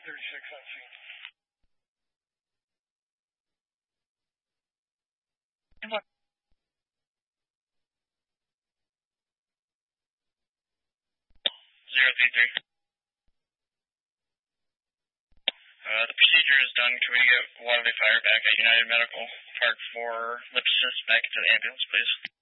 36 on scene. And what? 033. The procedure is done. Can we get Waterloo Fire back at United Medical Park for lip assist back into the ambulance, please?